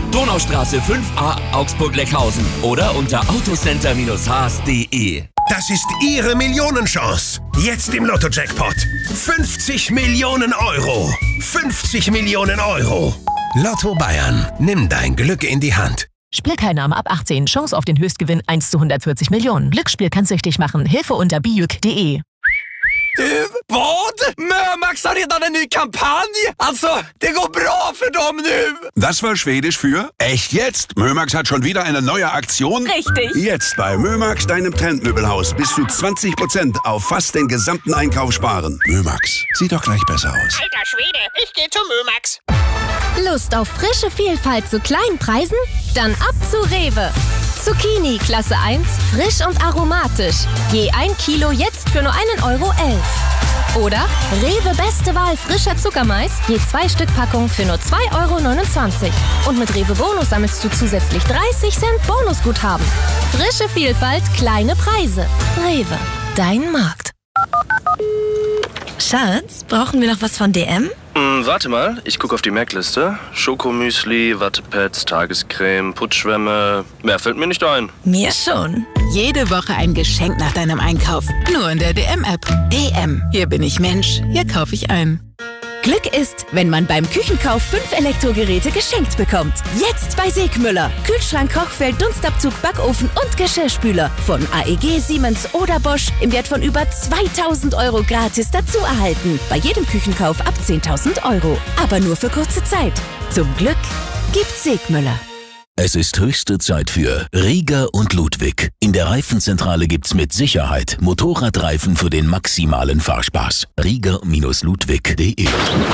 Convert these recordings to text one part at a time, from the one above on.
Donaustraße 5a, Augsburg-Leckhausen oder unter autocenter-haas.de. Das ist Ihre Millionenchance. Jetzt im Lotto-Jackpot. 50 Millionen Euro. 50 Millionen Euro. Lotto Bayern. Nimm dein Glück in die Hand. Spielteilnahme ab 18. Chance auf den Höchstgewinn 1 zu 140 Millionen. Glücksspiel kann süchtig machen. Hilfe unter bijuk.de. Vad? Mömax har redan en ny kampanj! Alltså, det går bra för dem nu! Das war Schwedisch für echt jetzt? Mömax hat schon wieder eine neue Aktion? Richtig. Jetzt bei Mömax, deinem Trendmöbelhaus, bis zu 20% auf fast den gesamten Einkauf sparen. Mömax, sieht doch gleich besser aus. Alter Schwede, ich gehe zu Mömax. Lust auf frische Vielfalt zu kleinen Preisen? Dann ab zu Rewe. Zucchini Klasse 1, frisch und aromatisch. Je 1 Kilo jetzt für nur 1,11 Euro. Oder Rewe Beste Wahl frischer Zuckermais, je 2 Stück Packung für nur 2,29 Euro. Und mit Rewe Bonus sammelst du zusätzlich 30 Cent Bonusguthaben. Frische Vielfalt, kleine Preise. Rewe, dein Markt. Schatz, brauchen wir noch was von DM? Warte mal, ich gucke auf die Merkliste. Schokomüsli, Wattepads, Tagescreme, Putzschwämme. Mehr fällt mir nicht ein. Mir schon. Jede Woche ein Geschenk nach deinem Einkauf. Nur in der DM-App. DM. Hier bin ich Mensch. Hier kaufe ich ein. Glück ist, wenn man beim Küchenkauf 5 Elektrogeräte geschenkt bekommt. Jetzt bei Segmüller. Kühlschrank, Kochfeld, Dunstabzug, Backofen und Geschirrspüler. Von AEG, Siemens oder Bosch im Wert von über 2.000 Euro gratis dazu erhalten. Bei jedem Küchenkauf ab 10.000 Euro. Aber nur für kurze Zeit. Zum Glück gibt's Segmüller. Es ist höchste Zeit für Rieger und Ludwig. In der Reifenzentrale gibt's mit Sicherheit Motorradreifen für den maximalen Fahrspaß. Rieger-Ludwig.de.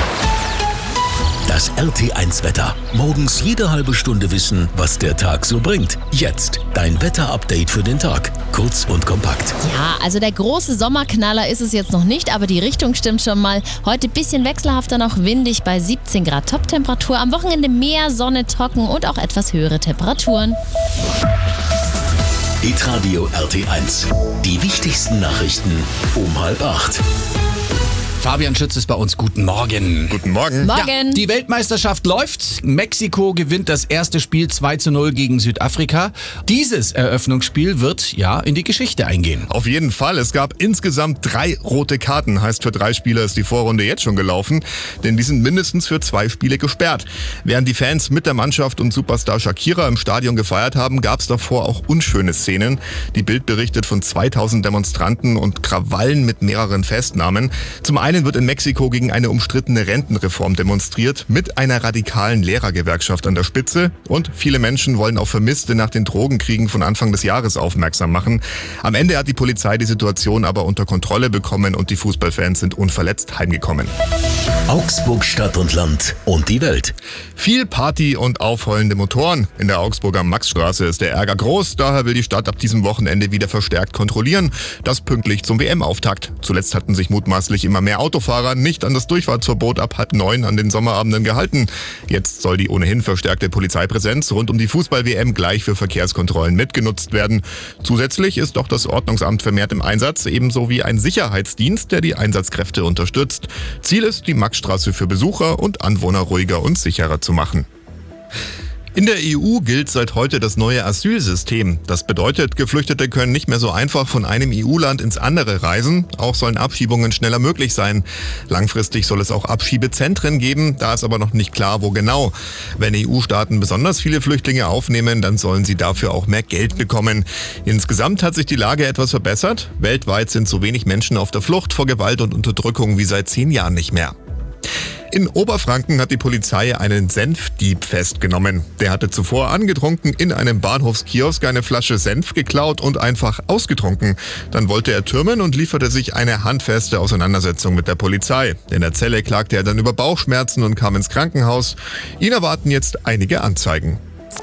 Das RT1-Wetter. Morgens jede halbe Stunde wissen, was der Tag so bringt. Jetzt dein Wetterupdate für den Tag. Kurz und kompakt. Ja, also der große Sommerknaller ist es jetzt noch nicht, aber die Richtung stimmt schon mal. Heute bisschen wechselhafter, noch windig bei 17 Grad Toptemperatur. Am Wochenende mehr Sonne, trocken und auch etwas höhere Temperaturen. Hitradio RT1. Die wichtigsten Nachrichten um 7:30. Fabian Schütz ist bei uns. Guten Morgen. Guten Morgen. Morgen. Ja, die Weltmeisterschaft läuft. Mexiko gewinnt das erste Spiel 2:0 gegen Südafrika. Dieses Eröffnungsspiel wird in die Geschichte eingehen. Auf jeden Fall. Es gab insgesamt 3 rote Karten. Heißt, für 3 Spieler ist die Vorrunde jetzt schon gelaufen. Denn die sind mindestens für 2 Spiele gesperrt. Während die Fans mit der Mannschaft und Superstar Shakira im Stadion gefeiert haben, gab es davor auch unschöne Szenen. Die Bild berichtet von 2000 Demonstranten und Krawallen mit mehreren Festnahmen. Zum einen wird in Mexiko gegen eine umstrittene Rentenreform demonstriert, mit einer radikalen Lehrergewerkschaft an der Spitze. Und viele Menschen wollen auf Vermisste nach den Drogenkriegen von Anfang des Jahres aufmerksam machen. Am Ende hat die Polizei die Situation aber unter Kontrolle bekommen und die Fußballfans sind unverletzt heimgekommen. Augsburg Stadt und Land und die Welt. Viel Party und aufheulende Motoren. In der Augsburger Maxstraße ist der Ärger groß. Daher will die Stadt ab diesem Wochenende wieder verstärkt kontrollieren. Das pünktlich zum WM-Auftakt. Zuletzt hatten sich mutmaßlich immer mehr Autofahrer nicht an das Durchfahrtsverbot ab 8:30 an den Sommerabenden gehalten. Jetzt soll die ohnehin verstärkte Polizeipräsenz rund um die Fußball-WM gleich für Verkehrskontrollen mitgenutzt werden. Zusätzlich ist auch das Ordnungsamt vermehrt im Einsatz, ebenso wie ein Sicherheitsdienst, der die Einsatzkräfte unterstützt. Ziel ist, die Maxstraße für Besucher und Anwohner ruhiger und sicherer zu machen. In der EU gilt seit heute das neue Asylsystem. Das bedeutet, Geflüchtete können nicht mehr so einfach von einem EU-Land ins andere reisen. Auch sollen Abschiebungen schneller möglich sein. Langfristig soll es auch Abschiebezentren geben, da ist aber noch nicht klar, wo genau. Wenn EU-Staaten besonders viele Flüchtlinge aufnehmen, dann sollen sie dafür auch mehr Geld bekommen. Insgesamt hat sich die Lage etwas verbessert. Weltweit sind so wenig Menschen auf der Flucht vor Gewalt und Unterdrückung wie seit 10 Jahren nicht mehr. In Oberfranken hat die Polizei einen Senfdieb festgenommen. Der hatte zuvor angetrunken in einem Bahnhofskiosk eine Flasche Senf geklaut und einfach ausgetrunken. Dann wollte er türmen und lieferte sich eine handfeste Auseinandersetzung mit der Polizei. In der Zelle klagte er dann über Bauchschmerzen und kam ins Krankenhaus. Ihn erwarten jetzt einige Anzeigen.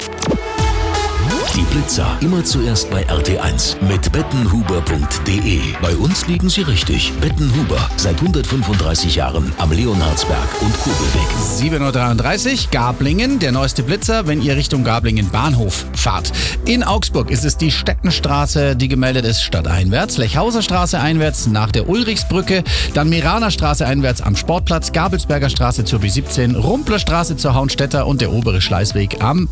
Die Blitzer immer zuerst bei RT1 mit bettenhuber.de. Bei uns liegen Sie richtig. Bettenhuber, seit 135 Jahren am Leonhardsberg und Kugelweg. 7:33 Uhr, Gablingen, der neueste Blitzer, wenn ihr Richtung Gablingen Bahnhof fahrt. In Augsburg ist es die Stettenstraße, die gemeldet ist stadteinwärts, Lechhauser Straße einwärts nach der Ulrichsbrücke, dann Meraner Straße einwärts am Sportplatz, Gabelsberger Straße zur B17, Rumpler Straße zur Hauenstädter und der obere Schleißweg am